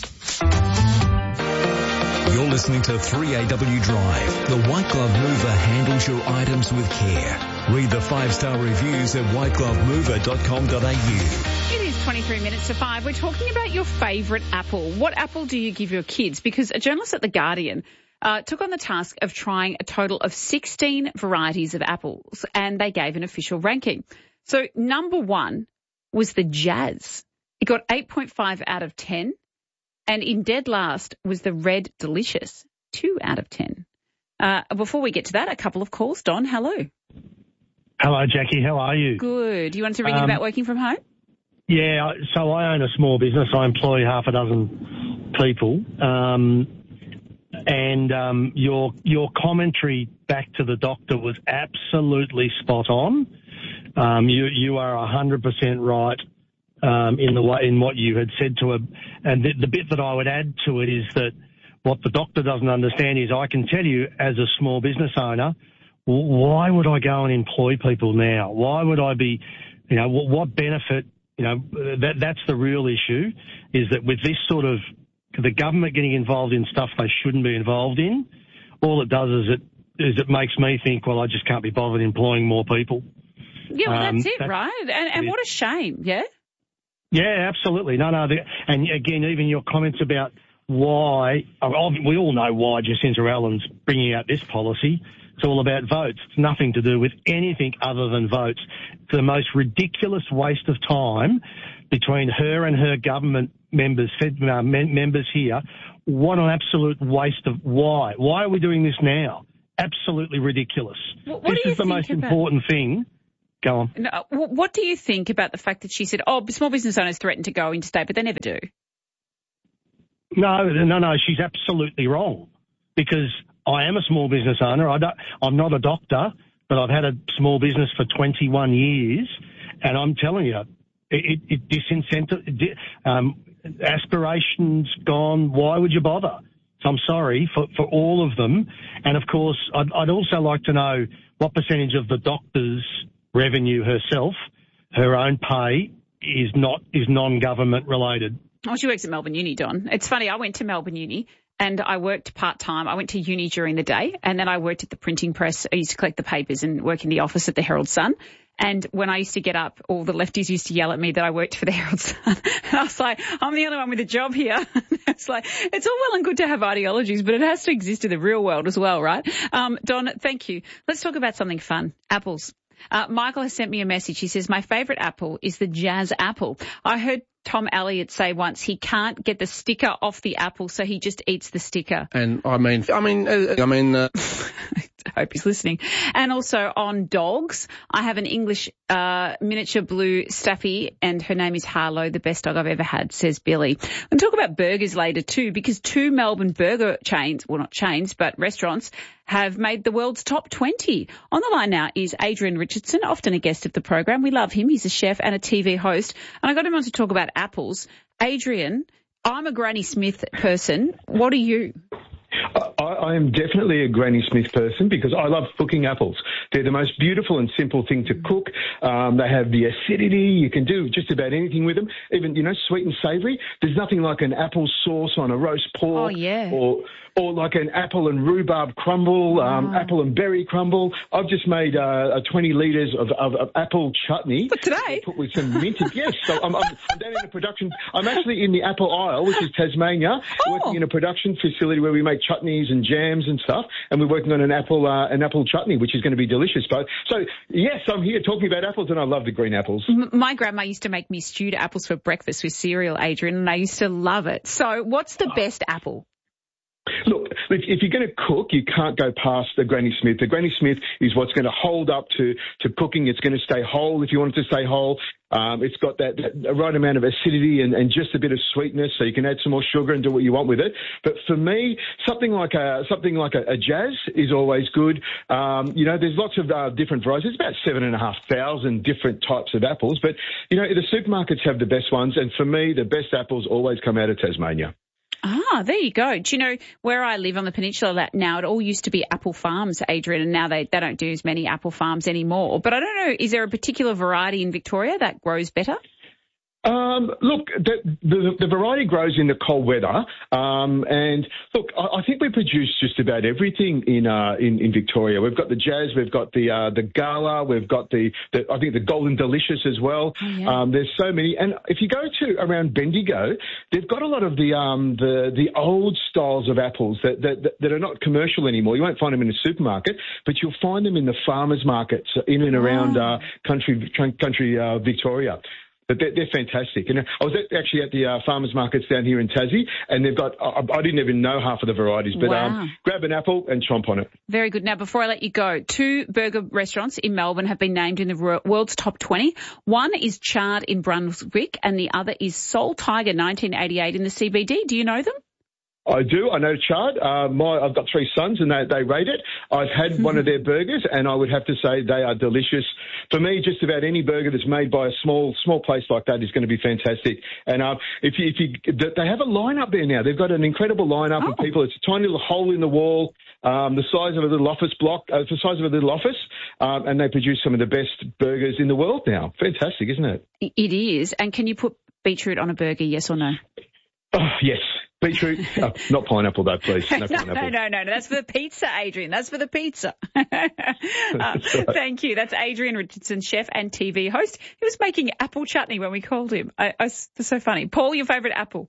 You're listening to 3AW Drive. The White Glove Mover handles your items with care. Read the 5-star reviews at whiteglovemover.com.au. It is 23 minutes to 5. We're talking about your favourite apple. What apple do you give your kids? Because a journalist at The Guardian took on the task of trying a total of 16 varieties of apples, and they gave an official ranking. So number 1 was the Jazz. It got 8.5 out of 10. And in dead last was the Red Delicious, 2 out of 10. Before we get to that, a couple of calls. Don, hello. Hello, Jackie. How are you? Good. You wanted to ring in about working from home? Yeah, so I own a small business. I employ half a dozen people. Your commentary back to the doctor was absolutely spot on. You are 100% right. In what you had said to her. And the bit that I would add to it is that what the doctor doesn't understand is I can tell you as a small business owner, why would I go and employ people now? Why would I be, what benefit, that's the real issue, is that with this sort of, the government getting involved in stuff they shouldn't be involved in, all it does is it makes me think, well, I just can't be bothered employing more people. Yeah, well, that's it, right? And what a shame, yeah? Yeah, absolutely. No. And again, even your comments about why, we all know why Jacinta Allen's bringing out this policy. It's all about votes. It's nothing to do with anything other than votes. It's the most ridiculous waste of time between her and her government members here. What an absolute waste of why. Why are we doing this now? Absolutely ridiculous. This is the most important thing. Go on. No, what do you think about the fact that she said, small business owners threaten to go interstate, but they never do? No, she's absolutely wrong. Because I am a small business owner. I'm not a doctor, but I've had a small business for 21 years, and I'm telling you, it disincentive, aspirations gone. Why would you bother? So I'm sorry for all of them. And, of course, I'd also like to know what percentage of the doctor's revenue herself, her own pay, is non-government related. Oh, she works at Melbourne Uni, Don. It's funny, I went to Melbourne Uni and I worked part-time. I went to uni during the day, and then I worked at the printing press. I used to collect the papers and work in the office at the Herald Sun. And when I used to get up, all the lefties used to yell at me that I worked for the Herald Sun. And I was like, I'm the only one with a job here. It's like, it's all well and good to have ideologies, but it has to exist in the real world as well, right? Don, thank you. Let's talk about something fun. Apples. Michael has sent me a message. He says, my favourite apple is the Jazz apple. I heard Tom Elliott say once he can't get the sticker off the apple, so he just eats the sticker. And I mean, I hope he's listening. And also on dogs, I have an English miniature blue Staffy, and her name is Harlow, the best dog I've ever had, says Billy. We'll talk about burgers later too, because 2 Melbourne burger chains, well not chains, but restaurants, have made the world's top 20. On the line now is Adrian Richardson, often a guest of the program. We love him. He's a chef and a TV host. And I got him on to talk about apples. Adrian, I'm a Granny Smith person. What are you? I am definitely a Granny Smith person because I love cooking apples. They're the most beautiful and simple thing to cook. They have the acidity. You can do just about anything with them, even, sweet and savoury. There's nothing like an apple sauce on a roast pork. Oh, yeah. Or like an apple and rhubarb crumble, apple and berry crumble. I've just made 20 litres of apple chutney. But today? Put with some mint. Yes, so I'm down in a production. I'm actually in the apple aisle, which is Tasmania, working in a production facility where we make chutneys and jams and stuff, and we're working on an apple chutney, which is going to be delicious. So yes, I'm here talking about apples, and I love the green apples. My grandma used to make me stewed apples for breakfast with cereal, Adrian, and I used to love it. So what's the best apple? Look, if you're going to cook, you can't go past the Granny Smith. The Granny Smith is what's going to hold up to cooking. It's going to stay whole if you want it to stay whole. It's got that right amount of acidity and just a bit of sweetness, so you can add some more sugar and do what you want with it. But for me, something like a Jazz is always good. There's lots of different varieties. There's about 7,500 different types of apples. But, the supermarkets have the best ones. And for me, the best apples always come out of Tasmania. Ah, there you go. Do you know where I live on the peninsula now? It all used to be apple farms, Adrian, and now they don't do as many apple farms anymore. But I don't know, is there a particular variety in Victoria that grows better? Look, the variety grows in the cold weather, and look, I think we produce just about everything in Victoria. We've got the Jazz, we've got the Gala, we've got I think the Golden Delicious as well. Oh, yeah. There's so many, and if you go to around Bendigo, they've got a lot of the old styles of apples that are not commercial anymore. You won't find them in a supermarket, but you'll find them in the farmers' markets in and around country Victoria. But they're fantastic. And I was actually at the farmers markets down here in Tassie, and they've got, I didn't even know half of the varieties, but grab an apple and chomp on it. Very good. Now, before I let you go, 2 burger restaurants in Melbourne have been named in the world's top 20. One is Chard in Brunswick, and the other is Soul Tiger 1988 in the CBD. Do you know them? I do. I know Chard. I've got 3 sons, and they rate it. I've had one of their burgers, and I would have to say they are delicious. For me, just about any burger that's made by a small place like that is going to be fantastic. And they have a lineup there now. They've got an incredible lineup of people. It's a tiny little hole in the wall, the size of a little office block, and they produce some of the best burgers in the world now. Fantastic, isn't it? It is. And can you put beetroot on a burger? Yes or no? Oh, yes. Beetroot, not pineapple though, please. No, pineapple. No. That's for the pizza, Adrian. That's for the pizza. Thank you. That's Adrian Richardson, chef and TV host. He was making apple chutney when we called him. It's so funny. Paul, your favourite apple?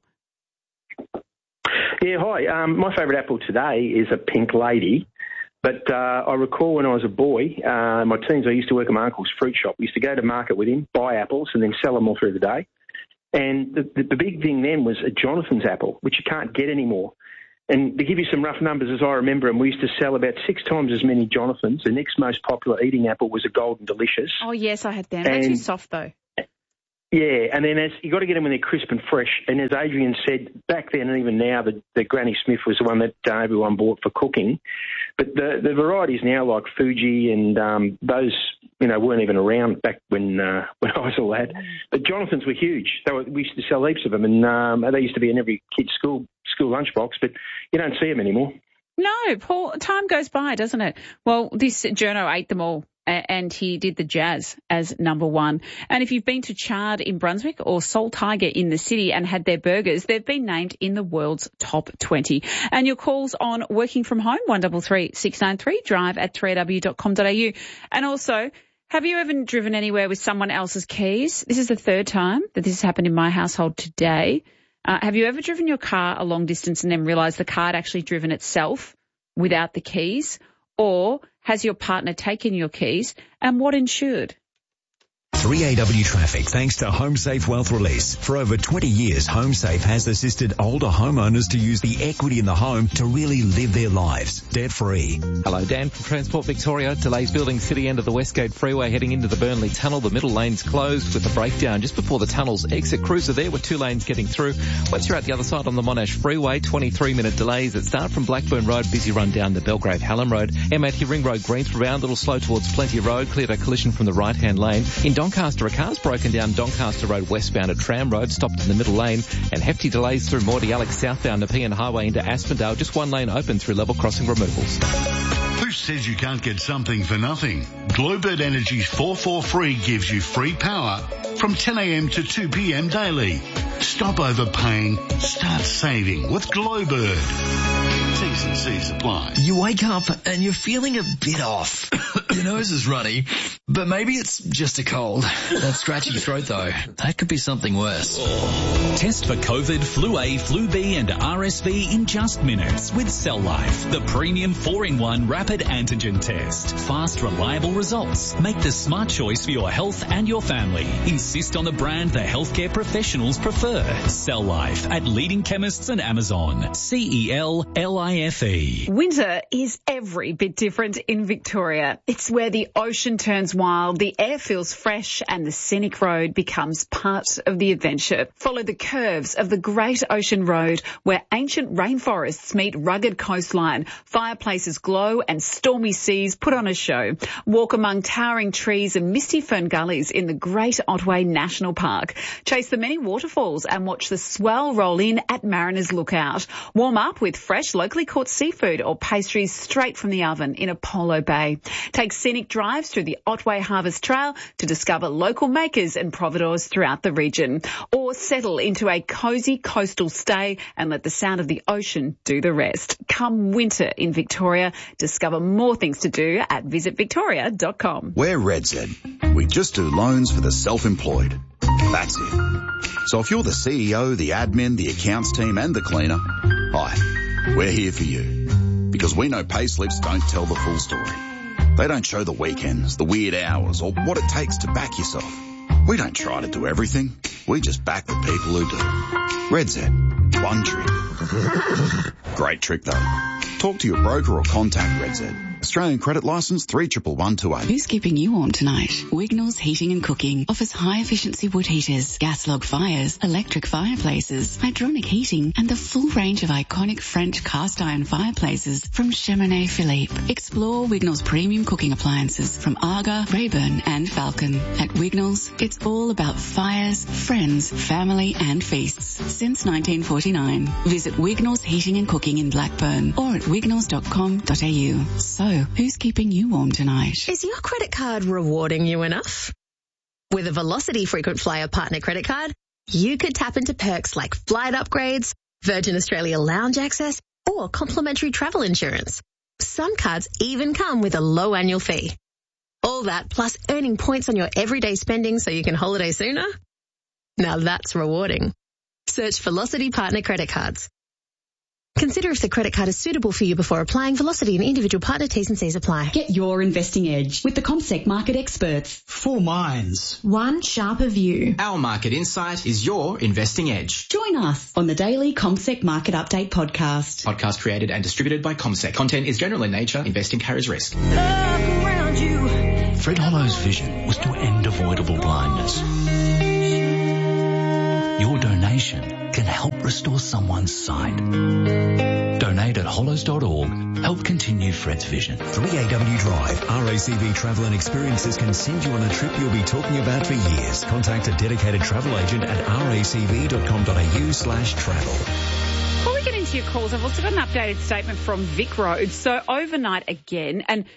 Yeah, hi. My favourite apple today is a Pink Lady. But I recall when I was a boy, my teens, I used to work at my uncle's fruit shop. We used to go to market with him, buy apples, and then sell them all through the day. And the big thing then was a Jonathan's apple, which you can't get anymore. And to give you some rough numbers, as I remember them, we used to sell about 6 times as many Jonathans. The next most popular eating apple was a Golden Delicious. Oh, yes, I had them. They're too soft, though. Yeah, and then you got to get them when they're crisp and fresh. And as Adrian said, back then and even now, the Granny Smith was the one that everyone bought for cooking. But the varieties now, like Fuji and those, weren't even around back when I was a lad. But Jonathans were huge. We used to sell heaps of them, and they used to be in every kid's school lunchbox. But you don't see them anymore. No, Paul, time goes by, doesn't it? Well, this journo ate them all. and he did the Jazz as number 1. And if you've been to Chard in Brunswick or Soul Tiger in the city and had their burgers, they've been named in the world's top 20. And your calls on working from home, 133 693, drive at 3aw.com.au. And also, have you ever driven anywhere with someone else's keys? This is the third time that this has happened in my household today. Have you ever driven your car a long distance and then realised the car had actually driven itself without the keys? Or has your partner taken your keys, and what insured? 3AW Traffic, thanks to HomeSafe Wealth Release. For over 20 years, HomeSafe has assisted older homeowners to use the equity in the home to really live their lives debt-free. Hello, Dan from Transport Victoria. Delays building city end of the Westgate Freeway heading into the Burnley Tunnel. The middle lane's closed with a breakdown just before the tunnel's exit. Crews are there with 2 lanes getting through. Once you're out the other side on the Monash Freeway, 23-minute delays that start from Blackburn Road, busy run down to Belgrave Hallam Road. M80 Ring Road, Greensboro bound, a little slow towards Plenty Road, cleared a collision from the right-hand lane. In Doncaster, a car's broken down Doncaster Road westbound at Tram Road, stopped in the middle lane, and hefty delays through Morty Alex southbound Nepean Highway into Aspendale, just 1 lane open through level crossing removals. Who says you can't get something for nothing? Glowbird Energy's 443 gives you free power from 10 a.m. to 2 p.m. daily. Stop overpaying, start saving with Glowbird. T's and C's apply. You wake up and you're feeling a bit off. Your nose is runny, but maybe it's just a cold. That scratchy throat though, that could be something worse. Test for COVID, Flu A, Flu B and RSV in just minutes with Cell Life, the premium 4-in-1 rapid antigen test. Fast, reliable results. Make the smart choice for your health and your family. Insist on the brand the healthcare professionals prefer. Cell Life at leading chemists and Amazon. CELLIFE. Winter is every bit different in Victoria. It's where the ocean turns wild, the air feels fresh and the scenic road becomes part of the adventure. Follow the curves of the Great Ocean Road where ancient rainforests meet rugged coastline, fireplaces glow and stormy seas put on a show. Walk among towering trees and misty fern gullies in the Great Otway National Park. Chase the many waterfalls and watch the swell roll in at Mariners Lookout. Warm up with fresh locally caught seafood or pastries straight from the oven in Apollo Bay. Take scenic drives through the Otway Harvest Trail to discover local makers and providores throughout the region. Or settle into a cosy coastal stay and let the sound of the ocean do the rest. Come winter in Victoria, discover more things to do at visitvictoria.com. We're RedZ. We just do loans for the self-employed. That's it. So if you're the CEO, the admin, the accounts team and the cleaner, hi, we're here for you. Because we know payslips don't tell the full story. They don't show the weekends, the weird hours, or what it takes to back yourself. We don't try to do everything. We just back the people who do. RedZ. One trick. Great trick though. Talk to your broker or contact RedZ. Australian credit licence 311128. Who's keeping you warm tonight? Wignall's Heating and Cooking offers high-efficiency wood heaters, gas log fires, electric fireplaces, hydronic heating, and the full range of iconic French cast-iron fireplaces from Cheminée Philippe. Explore Wignall's premium cooking appliances from Aga, Rayburn, and Falcon. At Wignall's, it's all about fires, friends, family, and feasts. Since 1949. Visit Wignall's Heating and Cooking in Blackburn or at wignalls.com.au. So, who's keeping you warm tonight? Is your credit card rewarding you enough? With a Velocity Frequent Flyer Partner Credit Card, you could tap into perks like flight upgrades, Virgin Australia lounge access, or complimentary travel insurance. Some cards even come with a low annual fee. All that plus earning points on your everyday spending so you can holiday sooner? Now that's rewarding. Search Velocity Partner Credit Cards. Consider if the credit card is suitable for you before applying. Velocity and individual partner T's and C's apply. Get your investing edge with the CommSec market experts. 4 minds. One sharper view. Our market insight is your investing edge. Join us on the daily CommSec Market Update podcast. Podcast created and distributed by CommSec. Content is general in nature. Investing carries risk. Look around you. Fred Hollow's vision was to end avoidable blindness. Your donation can help restore someone's sight. Donate at hollows.org. Help continue Fred's vision. 3AW Drive. RACV Travel and Experiences can send you on a trip you'll be talking about for years. Contact a dedicated travel agent at racv.com.au/travel. Before we get into your calls, I've also got an updated statement from Vic Road. So overnight again, and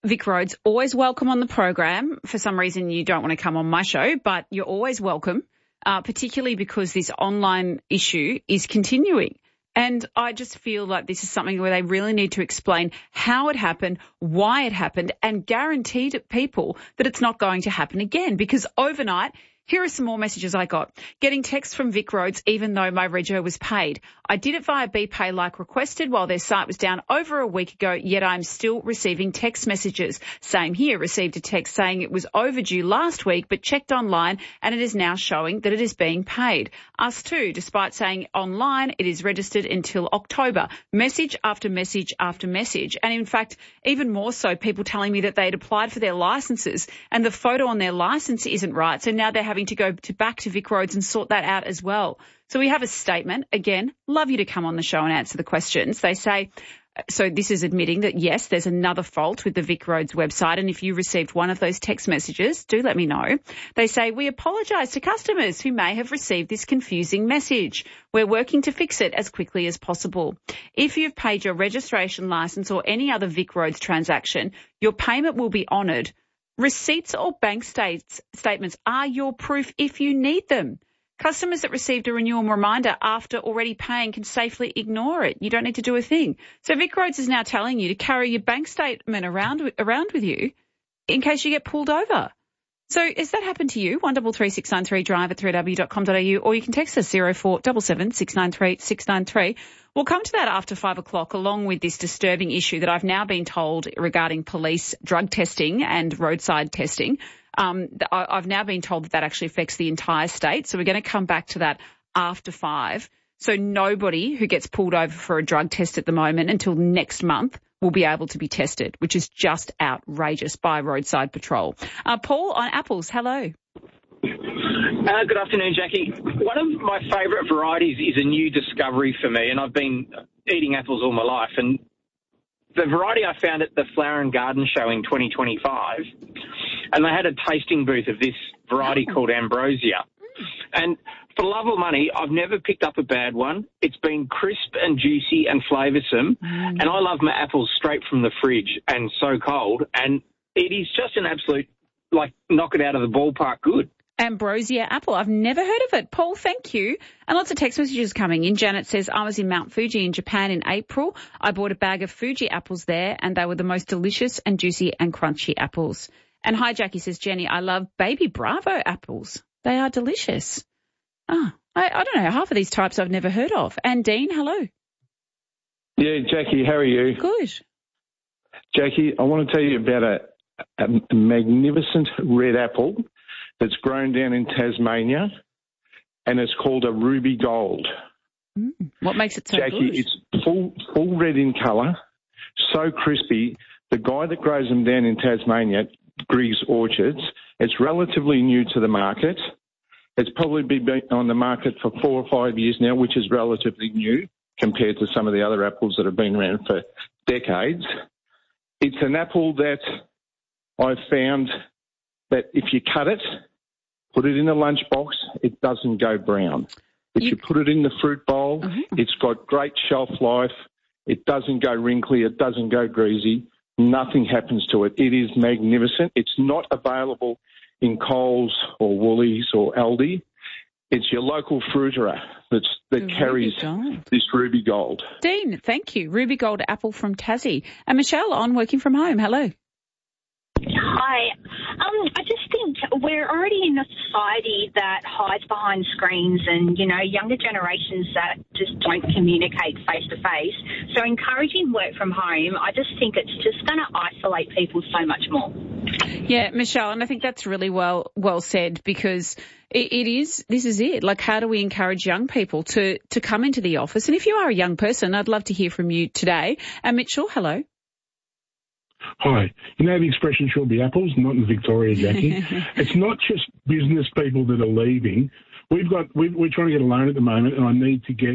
Vic Roads, always welcome on the program. For some reason, you don't want to come on my show, but you're always welcome, particularly because this online issue is continuing. And I just feel like this is something where they really need to explain how it happened, why it happened, and guarantee to people that it's not going to happen again. Because overnight, here are some more messages I got. Getting texts from Vic Roads even though my rego was paid. I did it via BPay like requested while their site was down over a week ago, yet I'm still receiving text messages. Same here, received a text saying it was overdue last week but checked online and it is now showing that it is being paid. Us too, despite saying online it is registered until October. Message after message after message. And in fact, even more so, people telling me that they'd applied for their licences and the photo on their licence isn't right, so now they're having to go back to Vic Roads and sort that out as well. So we have a statement. Again, love you to come on the show and answer the questions. They say, so this is admitting that, yes, there's another fault with the Vic Roads website, and if you received one of those text messages, do let me know. They say, we apologise to customers who may have received this confusing message. We're working to fix it as quickly as possible. If you've paid your registration licence or any other Vic Roads transaction, your payment will be honoured. Receipts or bank statements are your proof if you need them. Customers that received a renewal reminder after already paying can safely ignore it. You don't need to do a thing. So Vic Roads is now telling you to carry your bank statement around with you in case you get pulled over. So has that happened to you? 133693 drive at 3w.com.au, or you can text us 0477 693 693. We'll come to that after 5 o'clock, along with this disturbing issue that I've now been told regarding police drug testing and roadside testing. I've now been told that actually affects the entire state. So we're going to come back to that after 5. So nobody who gets pulled over for a drug test at the moment until next month will be able to be tested, which is just outrageous by Roadside Patrol. Paul on apples, hello. Good afternoon, Jackie. One of my favourite varieties is a new discovery for me, and I've been eating apples all my life. And the variety I found at the Flower and Garden Show in 2025, and they had a tasting booth of this variety called Ambrosia. And for love or money, I've never picked up a bad one. It's been crisp and juicy and flavoursome, and I love my apples straight from the fridge and so cold, and it is just an absolute, like, knock it out of the ballpark good. Ambrosia apple. I've never heard of it. Paul, thank you. And lots of text messages coming in. Janet says, I was in Mount Fuji in Japan in April. I bought a bag of Fuji apples there, and they were the most delicious and juicy and crunchy apples. And hi, Jackie, says Jenny, I love Baby Bravo apples. They are delicious. I don't know. Half of these types I've never heard of. And Dean, hello. Yeah, Jackie, how are you? Good. Jackie, I want to tell you about a magnificent red apple that's grown down in Tasmania, and it's called a Ruby Gold. What makes it so Jackie, good? It's full red in colour, so crispy. The guy that grows them down in Tasmania, Griggs Orchards, it's relatively new to the market. It's probably been on the market for 4 or 5 years now, which is relatively new compared to some of the other apples that have been around for decades. It's an apple that I've found that if you cut it, put it in a lunchbox, it doesn't go brown. If you put it in the fruit bowl, it's got great shelf life. It doesn't go wrinkly. It doesn't go greasy. Nothing happens to it. It is magnificent. It's not available in Coles or Woolies or Aldi. It's your local fruiterer that carries this Ruby Gold. Dean, thank you. Ruby Gold apple from Tassie. And Michelle on Working From Home. Hello. Hi. I just think we're already in a society that hides behind screens and, younger generations that just don't communicate face-to-face. So encouraging work from home, I just think it's just going to isolate people so much more. Yeah, Michelle, and I think that's really well said, because this is it. Like, how do we encourage young people to come into the office? And if you are a young person, I'd love to hear from you today. And Mitchell, hello. Hi. You know the expression "should be apples"? Not in Victoria, Jackie. It's not just business people that are leaving. We're trying to get a loan at the moment, and I need to get